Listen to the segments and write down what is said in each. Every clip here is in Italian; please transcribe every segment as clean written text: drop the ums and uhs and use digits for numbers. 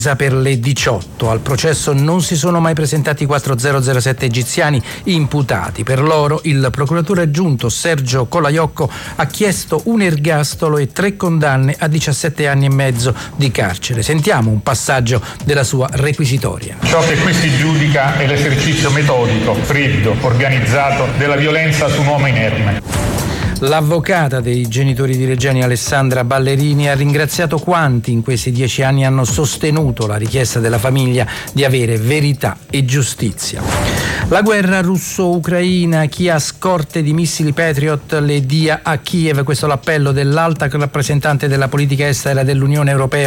Per le 18. Al processo non si sono mai presentati 4007 egiziani imputati. Per loro il procuratore aggiunto Sergio Colaiocco ha chiesto un ergastolo e 3 condanne a 17 anni e mezzo di carcere. Sentiamo un passaggio della sua requisitoria. Ciò che qui si giudica è l'esercizio metodico, freddo, organizzato della violenza su un uomo inerme. L'avvocata dei genitori di Reggiani, Alessandra Ballerini, ha ringraziato quanti in questi 10 anni hanno sostenuto la richiesta della famiglia di avere verità e giustizia. La guerra russo-ucraina, chi ha scorte di missili Patriot le dia a Kiev, questo è l'appello dell'alta rappresentante della politica estera dell'Unione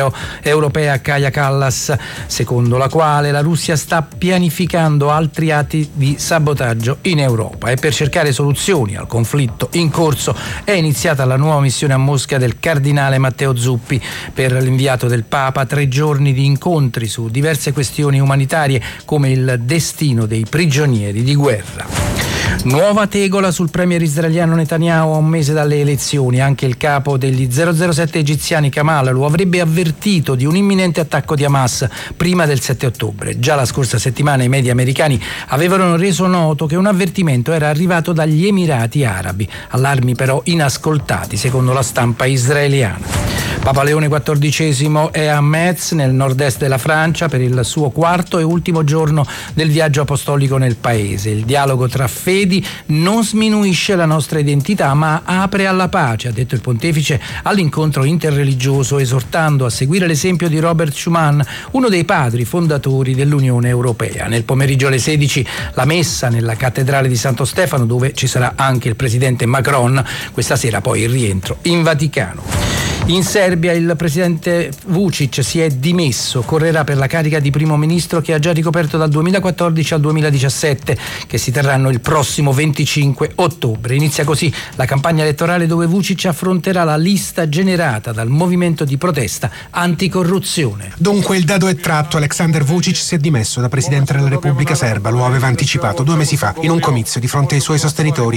Europea Kaja Kallas, secondo la quale la Russia sta pianificando altri atti di sabotaggio in Europa e per cercare soluzioni al conflitto in corso è iniziata la nuova missione a Mosca del cardinale Matteo Zuppi. Per l'inviato del Papa 3 giorni di incontri su diverse questioni umanitarie come il destino dei prigionieri di guerra. Nuova tegola sul premier israeliano Netanyahu a un mese dalle elezioni. Anche il capo degli 007 egiziani Kamal lo avrebbe avvertito di un imminente attacco di Hamas prima del 7 ottobre. Già la scorsa settimana i media americani avevano reso noto che un avvertimento era arrivato dagli Emirati Arabi, allarmi però inascoltati secondo la stampa israeliana. Papa Leone XIV è a Metz, nel nord-est della Francia, per il suo 4º e ultimo giorno del viaggio apostolico nel paese. Il dialogo tra fedi non sminuisce la nostra identità, ma apre alla pace, ha detto il pontefice all'incontro interreligioso, esortando a seguire l'esempio di Robert Schuman, uno dei padri fondatori dell'Unione Europea. Nel pomeriggio alle 16 la messa nella cattedrale di Santo Stefano, dove ci sarà anche il presidente Macron. Questa sera poi il rientro in Vaticano. In Serbia il presidente Vučić si è dimesso, correrà per la carica di primo ministro che ha già ricoperto dal 2014 al 2017, che si terranno il prossimo 25 ottobre. Inizia così la campagna elettorale dove Vučić affronterà la lista generata dal movimento di protesta anticorruzione. Dunque il dado è tratto, Aleksandar Vučić si è dimesso da presidente della Repubblica Serba, lo aveva anticipato 2 mesi fa in un comizio di fronte ai suoi sostenitori.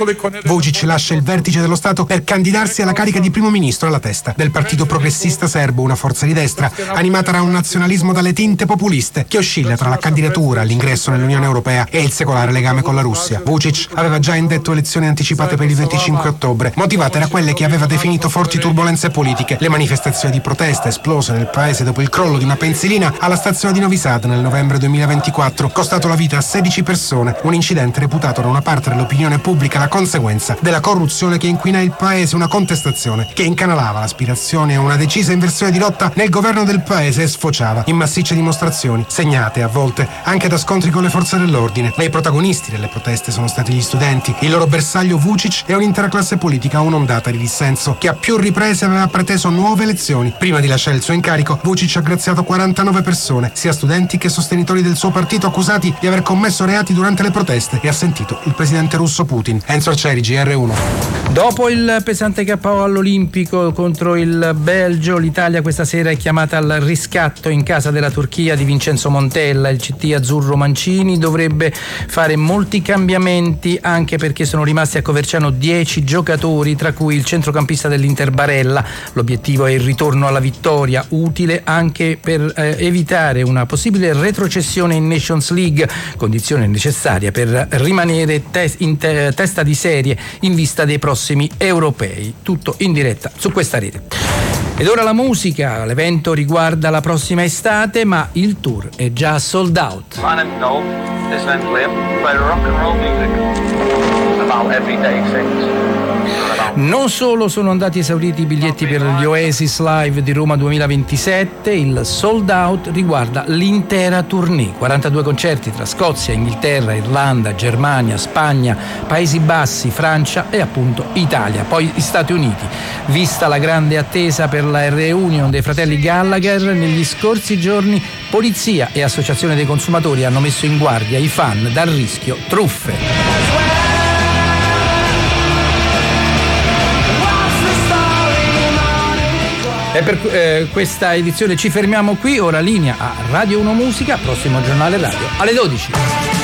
Vučić lascia il vertice dello Stato per candidarsi alla carica di primo ministro alla testa del Partito Progressista Serbo, una forza di destra animata da un nazionalismo dalle tinte populiste che oscilla tra la candidatura all'ingresso nell'Unione Europea e il secolare legame con la Russia. Vučić aveva già indetto elezioni anticipate per il 25 ottobre, motivate da quelle che aveva definito forti turbolenze politiche, le manifestazioni di protesta esplose nel paese dopo il crollo di una pensilina alla stazione di Novi Sad nel novembre 2024, costato la vita a 16 persone, un incidente reputato da una parte dell'opinione pubblica la conseguenza della corruzione che inquina il paese, una contestazione che incanalava l'aspirazione a una decisa inversione di rotta nel governo del paese e sfociava in massicce dimostrazioni, segnate a volte anche da scontri con le forze dell'ordine. Ma i protagonisti delle proteste sono stati gli studenti, il loro bersaglio Vučić e un'intera classe politica, un'ondata di dissenso che a più riprese aveva preteso nuove elezioni. Prima di lasciare il suo incarico, Vučić ha graziato 49 persone, sia studenti che sostenitori del suo partito, accusati di aver commesso reati durante le proteste, e ha sentito il presidente russo Putin. Enzo Arcieri, GR1. Dopo il pesante KO all'Olimpico contro il Belgio, l'Italia questa sera è chiamata al riscatto in casa della Turchia di Vincenzo Montella. Il CT azzurro Mancini dovrebbe fare molti cambiamenti, anche perché sono rimasti a Coverciano 10 giocatori, tra cui il centrocampista dell'Inter Barella. L'obiettivo è il ritorno alla vittoria, utile anche per evitare una possibile retrocessione in Nations League, condizione necessaria per rimanere in testa di serie in vista dei prossimi europei. Tutto in diretta su questa rete. Ed ora la musica. L'evento riguarda la prossima estate, ma il tour è già sold out. My name's Noel. This name's Liam. Play rock and roll music about everyday things. Non solo sono andati esauriti i biglietti per gli Oasis Live di Roma 2027, il sold out riguarda l'intera tournée. 42 concerti tra Scozia, Inghilterra, Irlanda, Germania, Spagna, Paesi Bassi, Francia e appunto Italia, poi gli Stati Uniti. Vista la grande attesa per la reunion dei fratelli Gallagher, negli scorsi giorni polizia e associazione dei consumatori hanno messo in guardia i fan dal rischio truffe. E per questa edizione ci fermiamo qui, ora linea a Radio 1 Musica, prossimo giornale radio alle 12.